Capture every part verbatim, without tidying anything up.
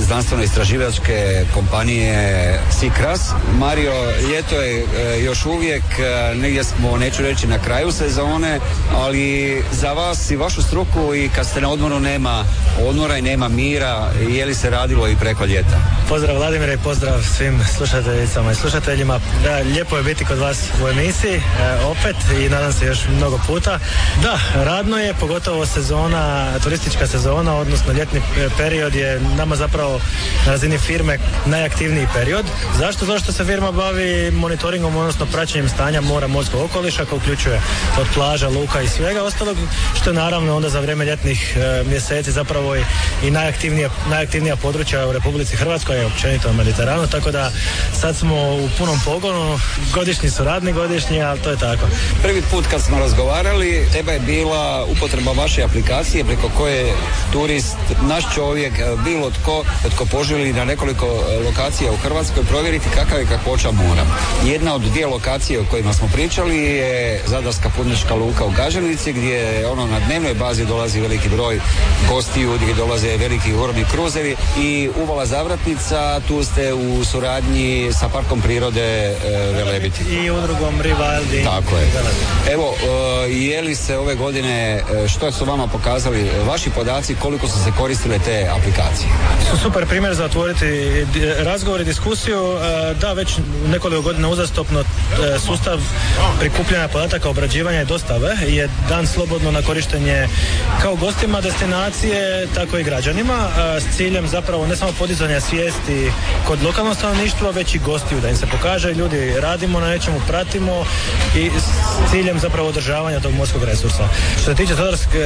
znanstveno-istraživačke kompanije Sikras. Mario, ljeto je e, još uvijek, e, negdje smo, neću reći na kraju sezone, ali za vas i vašu struku i kad ste na odmoru nema odmora i nema mira, je li se radilo i preko ljeta? Pozdrav Vladimire i pozdrav svim slušateljicama i slušateljima. Da, lijepo je biti kod vas u emisiji, e, opet i nadam se još mnogo puta. Da, radno je, pogotovo sezona, turistička sezona, odnosno ljetni period je nama zapravo na razini firme najaktivniji period. Zašto? Zašto se firma bavi monitoringom, odnosno praćenjem stanja mora, morskog okoliša, koji uključuje od plaža, luka i svega ostalog, što je naravno onda za vrijeme ljetnih e, mjeseci zapravo i, i najaktivnija, najaktivnija područja u Republici Hrvatskoj i općenito u Mediteranu, tako da sad smo u punom pogonu, godišnji su radni godišnji, ali to je tako. Prvi put kad smo razgovarali, teba je bila upotreba vaše aplikacije preko koje turist, naš čovjek, bilo tko, tko poželi na nekoliko lokacija u Hrvatskoj provjeriti kakav je kakvoća mora. Jedna od dvije lokacije o kojima smo pričali je Zadarska putnička luka u Gaženici, gdje ono na dnevnoj bazi dolazi veliki broj gostiju, gdje dolaze veliki urobni kruzevi, i Uvala Zavratnica, tu ste u suradnji sa Parkom prirode e, Velebit. I udrugom Rewilding. Tako je. Evo, e, je li se ove godine, što su vama pokazali vaši podaci, koliko su se koristile te aplikacije? Super primjer za otvoriti razgovor i diskusiju. Da, već nekoliko godina uzastopno sustav prikupljanja podataka, obrađivanja i dostave je dan slobodno na korištenje kao gostima destinacije, tako i građanima, s ciljem zapravo ne samo podizanja svijesti kod lokalnog stanovništva, već i gostiju, da im se pokaže, ljudi, radimo na nečemu, pratimo, i s ciljem zapravo održavanja tog morskog resursa. Što se tiče Zadarske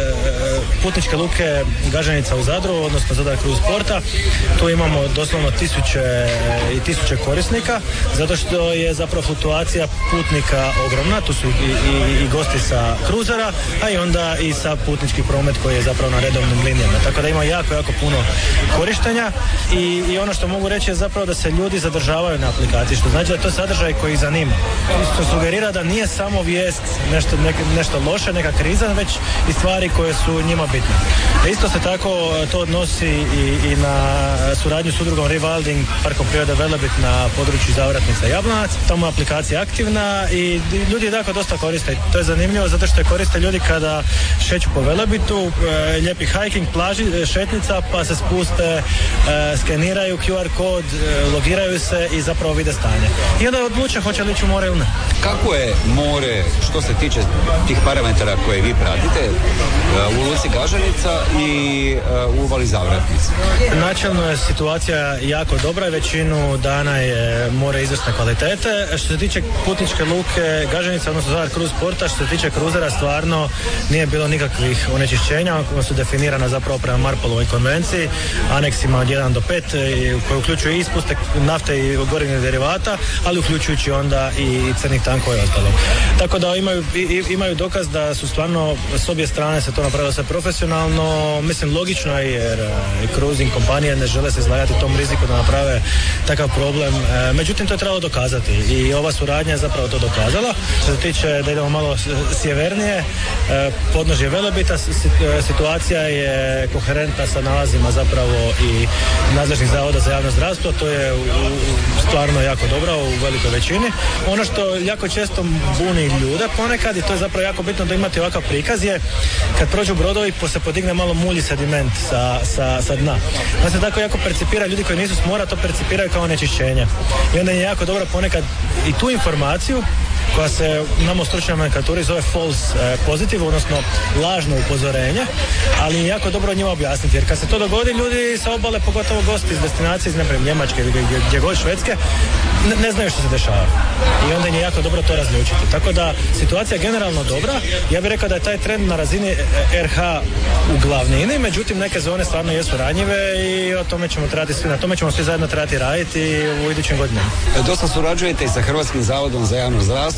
putničke luke Gaženica u Zadru, odnosno Zadar Cruise Porta, tu imamo doslovno tisuće i tisuće korisnika, zato što je zapravo fluktuacija putnika ogromna, tu su i, i, i gosti sa kruzera, a i onda i sa putnički promet koji je zapravo na redovnim linijama, tako da ima jako, jako puno korištenja, i, i ono što mogu reći je zapravo da se ljudi zadržavaju na aplikaciji, što znači da je to sadržaj koji ih zanima, što sugerira da nije samo vijest nešto, nek, nešto loše, neka kriza, već i stvari koje su njima bitne. Isto se tako to odnosi i, i na suradnju s udrugom Rewilding, Parkom prirode Velebit na području Zavratnica Jablanac. Tamo je aplikacija aktivna i ljudi dakle dosta koriste. To je zanimljivo zato što je koriste ljudi kada šeću po Velebitu, e, lijepi hiking, plaži, šetnica, pa se spuste, e, skeniraju Q R kod, e, logiraju se i zapravo vide stanje. I onda odluče hoće li ići u more ili ne. Kako je more što se tiče tih parametara koje vi pratite u luci Gaženica i u Uvali Zavratnica? Načelno je situacija jako dobra i većinu dana je more izvrsne kvalitete. Što se tiče putničke luke Gaženica, odnosno Zadar Cruise Porta, što se tiče kruzera, stvarno nije bilo nikakvih onečišćenja koja su definirana zapravo prema Marpolovoj konvenciji, aneksima od jedan do pet, koje uključuju ispuste nafte i gorivnih derivata, ali uključujući onda i crnih tankova i ostalo. Tako da imaju, imaju dokaz da su stvarno s obje strane se to napravilo sve profesionalno, mislim logično je jer i cruising kompanije ne žele se izlagati tom riziku da naprave takav problem. E, međutim, to je trebalo dokazati i ova suradnja je zapravo to dokazala. Što se tiče da idemo malo sjevernije, e, podnožje Velebita, situacija je koherentna sa nalazima zapravo i nadležnih zavoda za javno zdravstvo, to je u, u, stvarno jako dobro u velikoj većini. Ono što jako često buni ljude ponekad, i to je zapravo jako bitno da imate ovakav prikaz, je kad prođu brodovi se podigne malo mulj sediment sa, sa, sa dna. Da se tako jako percipira, ljudi koji nisu s mora to percipiraju kao onečišćenje. I onda je jako dobro ponekad i tu informaciju koja se nama u stručnoj nomenklaturi zove false eh, positive, odnosno lažno upozorenje, ali je jako dobro njima objasniti, jer kad se to dogodi, ljudi sa obale, pogotovo gosti iz destinacije, iz naprijed Njemačke ili gdje, gdje god Švedske, ne, ne znaju što se dešava. I onda je jako dobro to razlučiti. Tako da situacija je generalno dobra. Ja bih rekao da je taj trend na razini R H u glavnini, međutim neke zone stvarno jesu ranjive i o tome ćemo trebati svi, na tome ćemo svi zajedno trebati raditi u idućim godinama. Dosta surađujete i sa Hrvatskim zavodom za javno zdravstvo,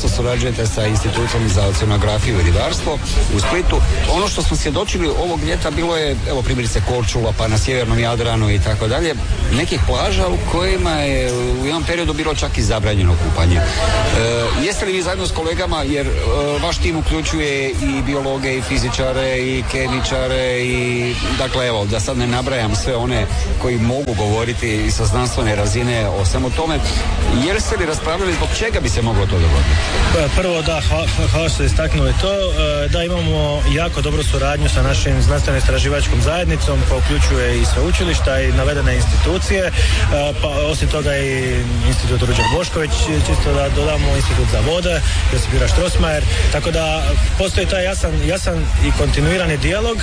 usko surađujete sa Institutom za oceanografiju i ribarstvo u Splitu. Ono što smo svjedočili ovog ljeta bilo je, evo primjerice Korčula, pa na sjevernom Jadranu i tako dalje, nekih plaža u kojima je u jednom periodu bilo čak i zabranjeno kupanje. E, jeste li vi zajedno s kolegama, jer e, vaš tim uključuje i biologe i fizičare i kemičare i dakle evo da sad ne nabrajam sve one koji mogu govoriti sa znanstvene razine o svemu tome, jeste li raspravljali zbog čega bi se moglo to dogoditi? Prvo da, hvala što ste istaknuli to, da imamo jako dobru suradnju sa našim znanstveno-istraživačkom zajednicom, pa uključuje i sveučilišta i navedene institucije, pa osim toga i Institut Ruđer Bošković, čisto da dodamo Institut za vode, Josip Juraj Strossmayer, tako da postoji taj jasan, jasan i kontinuirani dijalog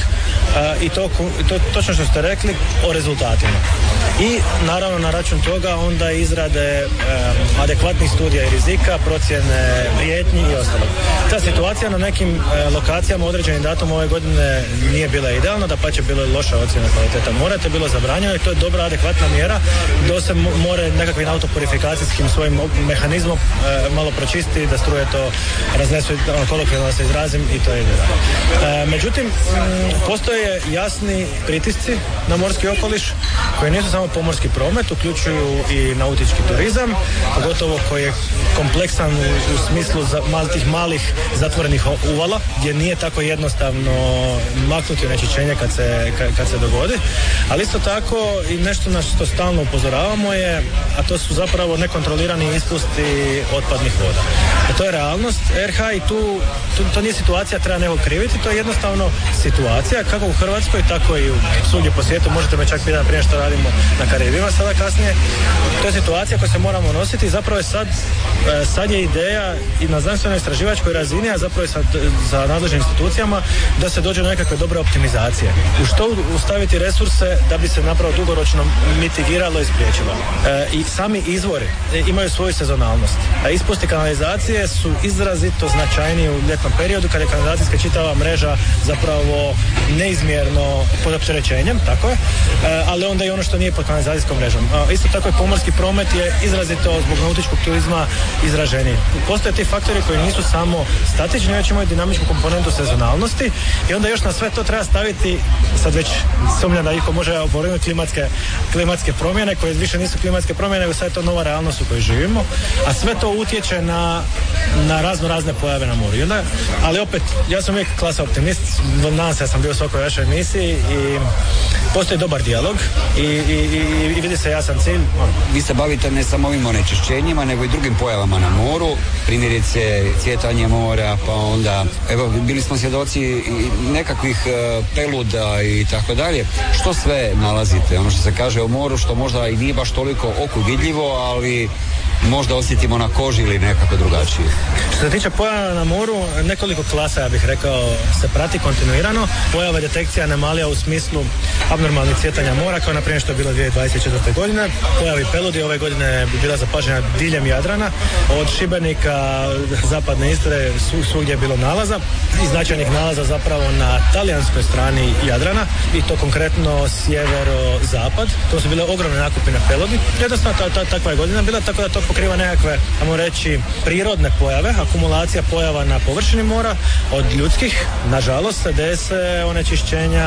i to, to točno što ste rekli o rezultatima. I naravno na račun toga onda izrade um, adekvatnih studija i rizika, procjene prijetnji i ostalo. Ta situacija na nekim uh, lokacijama određenim datum ove godine nije bila idealna, da pa će bila loša ocjena kvaliteta mora, to je bilo zabranjeno i to je dobra adekvatna mjera da se more nekakvim autopurifikacijskim svojim mehanizmom uh, malo pročisti, da struje to raznesu, kolokvijalno da se izrazim i to je idealno. Uh, međutim, um, postoje jasni pritisci na morski okoliš koji nisu samo pomorski promet, uključuju i nautički turizam, pogotovo koji je kompleksan u, u smislu za, mal, tih malih zatvorenih uvala, gdje nije tako jednostavno maknuti onečišćenje kad se, kad, kad se dogodi. Ali isto tako i nešto na što stalno upozoravamo je, a to su zapravo nekontrolirani ispusti otpadnih voda. A to je realnost R H i tu, tu to nije situacija, treba nekog kriviti, to je jednostavno situacija kako u Hrvatskoj, tako i u svugdje po svijetu. Možete me čak pitati prije što radimo na Karibima sada kasnije. To je situacija koju se moramo nositi i zapravo je sad, sad je ideja i na znanstvenoj istraživačkoj razini, a zapravo je sad za nadležnim institucijama da se dođe do nekakve dobre optimizacije. U što ustaviti resurse da bi se napravo dugoročno mitigiralo i spriječilo. E, I sami izvori imaju svoju sezonalnost. A ispusti kanalizacije su izrazito značajniji u ljetnom periodu kada je kanalizacijska čitava mreža zapravo neizmjerno pod opterećenjem, tako je, e, ali onda i ono što nije pod kanalizacijskom mrežom. A isto tako i pomorski promet je izrazito zbog nautičkog turizma izraženiji. Postoje ti faktori koji nisu samo statični, već imaju dinamičku komponentu sezonalnosti i onda još na sve to treba staviti, sad već sumnjam da iko može oporenuti klimatske, klimatske promjene koje više nisu klimatske promjene, nego sad je to nova realnost u kojoj živimo, a sve to utječe na, na razno razne pojave na moru. Onda, ali opet, ja sam uvijek klasa optimist, nadam se ja sam bio u svakoj vašoj emisiji i postoji dobar dijalog i, i, i, i vidi se jasan cilj. Vi se bavite ne samo ovim onečišćenjima, nego i drugim pojavama na moru, primjerice cvjetanje mora, pa onda, evo, bili smo svjedoci nekakvih uh, peluda i tako dalje. Što sve nalazite? Ono što se kaže o moru, što možda i nije baš toliko oku vidljivo, ali možda osjetimo na koži ili nekako drugačije. Što se tiče pojava na moru, nekoliko klasa, ja bih rekao, se prati kontinuirano. Pojava detekcija anomalija u smislu abnormalnih cvjetanja mora, kao na primjer što je bilo dvije tisuće dvadeset četvrte. godine. Pojavi peludi ove godine bi bila zapažena diljem Jadrana. Od Šibenika, zapadne Istre, svugdje je bilo nalaza. I značajnih nalaza zapravo na talijanskoj strani Jadrana. I to konkretno sjevero-zapad. To su bile ogromne nakupine peludi. Jednostavno ta, ta, takva je godina bila, tako da to pokriva nekakve, ajmo reći, prirodne pojave, akumulacija pojava na površini mora od ljudskih, nažalost se dese onečišćenja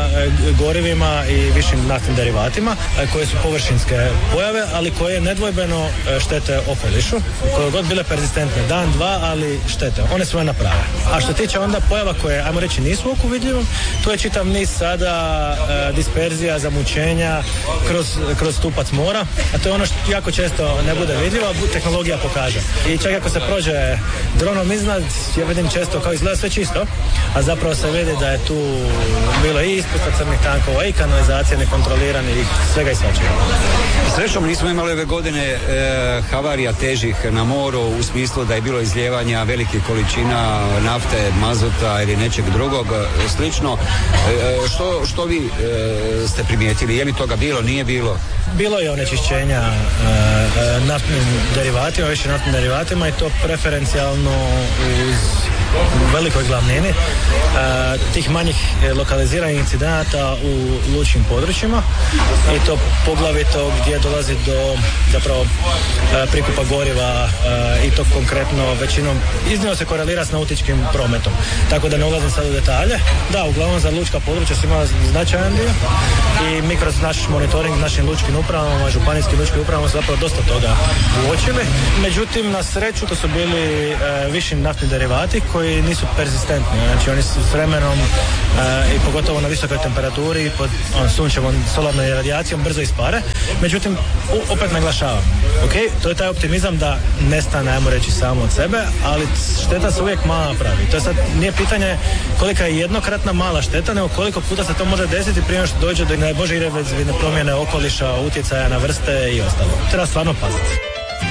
gorivima i višim naftnim derivatima koje su površinske pojave, ali koje nedvojbeno štete okolišu, koje god bile perzistentne, dan, dva, ali štete, one svoje naprave. A što tiče onda pojava koje, ajmo reći, nisu oku vidljivom, tu je čitav niz sada e, disperzija, zamućenja kroz, kroz stupac mora, a to je ono što jako često ne bude vidljivo, tehnologija pokaže. I čak ako se prođe dronom iznad, ja vidim često kao izgleda sve čisto, a zapravo se vidi da je tu bilo i ispusta crnih tankova i kanalizacija nekontroliranih, svega i svačega. Srećom nismo imali ove godine e, havarija težih na moru u smislu da je bilo izlijevanja velikih količina nafte, mazuta ili nečeg drugog slično. E, što, što vi e, ste primijetili? Je li toga bilo, nije bilo? Bilo je onečišćenja e, naftnim derivatima, više naftnim derivatima i to preferencijalno uz velikoj glavnini e, tih manjih lokaliziranih incidenata u lučkim područjima i to poglavito gdje dolazi do zapravo e, prikupa goriva e, i to konkretno većinom iznimno se korelira s nautičkim prometom. Tako da ne ulazim sad u detalje. Da, uglavnom za lučka područja su imala značajan dio i mi kroz naš monitoring našim lučkim upravama, županijskim lučkim upravama su zapravo dosta toga uočili. Međutim, na sreću to su bili e, viši naftni derivati koji nisu persistentni. Znači oni su s vremenom e, i pogotovo na visokoj temperaturi pod on, sunčevom solarnom radijacijom brzo ispare. Međutim, u, opet naglašavam. Ok, to je taj optimizam da nestane, ajmo reći, samo od sebe, ali šteta se uvijek mala pravi. To je sad nije pitanje kolika je jednokratna mala šteta, nego koliko puta se to može desiti prije što dođe do ne bože irreverzibilne promjene okoliša, utjecaja na vrste i ostalo. Treba stvarno paziti.